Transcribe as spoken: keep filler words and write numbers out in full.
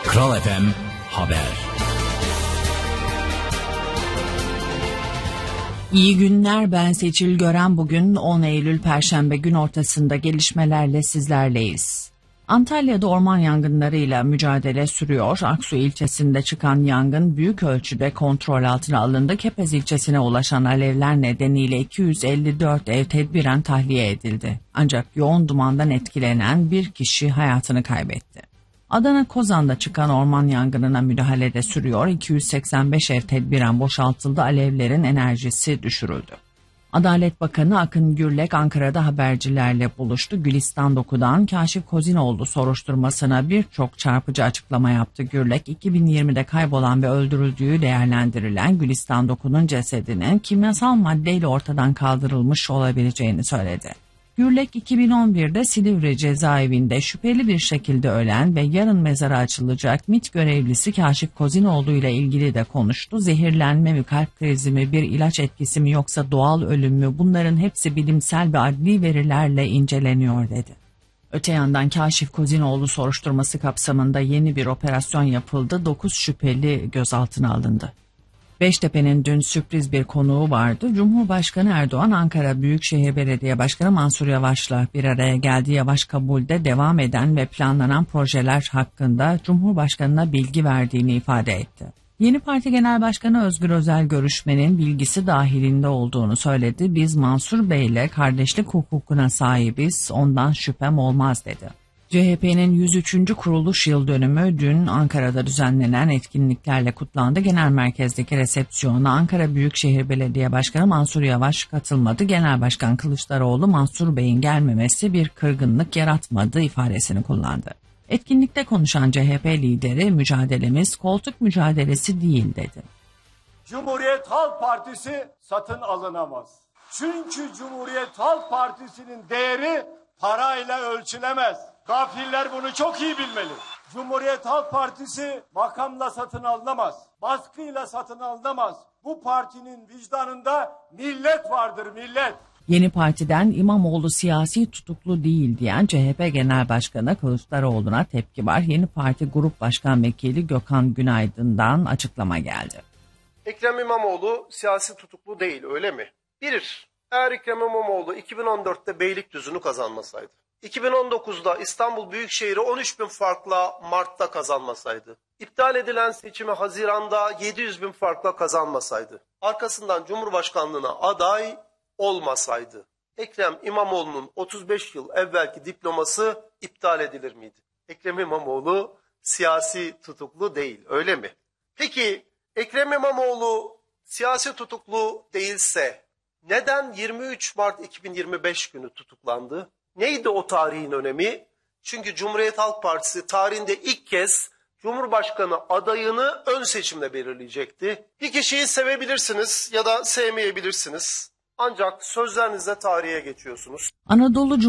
Kral F M Haber. İyi günler, ben Seçil Gören. Bugün on Eylül Perşembe, gün ortasında gelişmelerle sizlerleyiz. Antalya'da orman yangınlarıyla mücadele sürüyor. Aksu ilçesinde çıkan yangın büyük ölçüde kontrol altına alındı. Kepez ilçesine ulaşan alevler nedeniyle iki yüz elli dört ev tedbiren tahliye edildi. Ancak yoğun dumandan etkilenen bir kişi hayatını kaybetti. Adana Kozan'da çıkan orman yangınına müdahalede sürüyor. iki yüz seksen beş ev tedbiren boşaltıldı. Alevlerin enerjisi düşürüldü. Adalet Bakanı Akın Gürlek Ankara'da habercilerle buluştu. Gülistan Doku'dan Kaşif Kozinoğlu soruşturmasına birçok çarpıcı açıklama yaptı. Gürlek, iki bin yirmide kaybolan ve öldürüldüğü değerlendirilen Gülistan Doku'nun cesedinin kimyasal maddeyle ortadan kaldırılmış olabileceğini söyledi. Gürlek, iki bin on birde Silivri cezaevinde şüpheli bir şekilde ölen ve yarın mezara açılacak MİT görevlisi Kaşif Kozinoğlu ile ilgili de konuştu. Zehirlenme mi, kalp krizi mi, bir ilaç etkisi mi yoksa doğal ölüm mü, bunların hepsi bilimsel ve adli verilerle inceleniyor dedi. Öte yandan Kaşif Kozinoğlu soruşturması kapsamında yeni bir operasyon yapıldı. dokuz şüpheli gözaltına alındı. Beştepe'nin dün sürpriz bir konuğu vardı. Cumhurbaşkanı Erdoğan, Ankara Büyükşehir Belediye Başkanı Mansur Yavaş'la bir araya geldi. Yavaş kabulde devam eden ve planlanan projeler hakkında Cumhurbaşkanı'na bilgi verdiğini ifade etti. Yeni Parti Genel Başkanı Özgür Özel görüşmenin bilgisi dahilinde olduğunu söyledi. Biz Mansur Bey'le kardeşlik hukukuna sahibiz, ondan şüphem olmaz dedi. C H P'nin yüz üçüncü kuruluş yıl dönümü dün Ankara'da düzenlenen etkinliklerle kutlandı. Genel merkezdeki resepsiyona Ankara Büyükşehir Belediye Başkanı Mansur Yavaş katılmadı. Genel Başkan Kılıçdaroğlu, Mansur Bey'in gelmemesi bir kırgınlık yaratmadı ifadesini kullandı. Etkinlikte konuşan C H P lideri, mücadelemiz koltuk mücadelesi değil dedi. Cumhuriyet Halk Partisi satın alınamaz. Çünkü Cumhuriyet Halk Partisi'nin değeri parayla ölçülemez. Gafiller bunu çok iyi bilmeli. Cumhuriyet Halk Partisi makamla satın alınamaz. Baskıyla satın alınamaz. Bu partinin vicdanında millet vardır, millet. Yeni Parti'den İmamoğlu siyasi tutuklu değil diyen C H P Genel Başkanı Kılıçdaroğlu'na tepki var. Yeni Parti Grup Başkan Vekili Gökhan Günaydın'dan açıklama geldi. Ekrem İmamoğlu siyasi tutuklu değil, öyle mi? Bir, eğer Ekrem İmamoğlu iki bin on dörtte Beylikdüzü'nü kazanmasaydı, iki bin on dokuzda İstanbul Büyükşehir'i on üç bin farkla Mart'ta kazanmasaydı, iptal edilen seçimi Haziran'da yedi yüz bin farkla kazanmasaydı, arkasından Cumhurbaşkanlığına aday olmasaydı, Ekrem İmamoğlu'nun otuz beş yıl evvelki diploması iptal edilir miydi? Ekrem İmamoğlu siyasi tutuklu değil, öyle mi? Peki Ekrem İmamoğlu siyasi tutuklu değilse neden yirmi üç Mart iki bin yirmi beş günü tutuklandı? Neydi o tarihin önemi? Çünkü Cumhuriyet Halk Partisi tarihinde ilk kez Cumhurbaşkanı adayını ön seçimle belirleyecekti. Bir kişiyi sevebilirsiniz ya da sevmeyebilirsiniz. Ancak sözlerinizle tarihe geçiyorsunuz. Anadolu